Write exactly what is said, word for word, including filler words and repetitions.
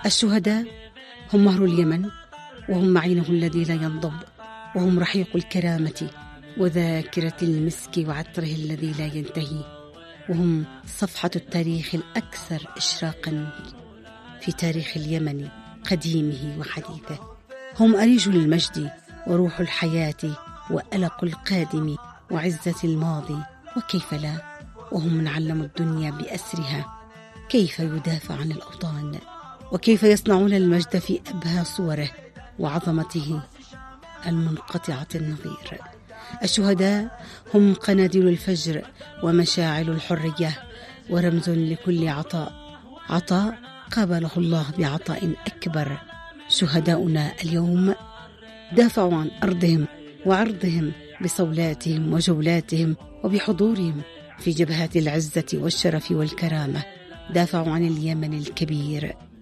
الشهداء هم مهر اليمن، وهم معينه الذي لا ينضب، وهم رحيق الكرامة وذاكرة المسك وعطره الذي لا ينتهي، وهم صفحة التاريخ الأكثر إشراقا في تاريخ اليمن قديمه وحديثه. هم أريج المجد وروح الحياة وألق القادم وعزة الماضي، وكيف لا، وهم من علموا الدنيا بأسرها كيف يدافع عن الأوطان، وكيف يصنعون المجد في أبهى صوره وعظمته المنقطعة النظير. الشهداء هم قناديل الفجر ومشاعل الحرية، ورمز لكل عطاء، عطاء قابله الله بعطاء أكبر. شهداؤنا اليوم دافعوا عن أرضهم وعرضهم بصولاتهم وجولاتهم وبحضورهم في جبهات العزة والشرف والكرامة، دافعوا عن اليمن الكبير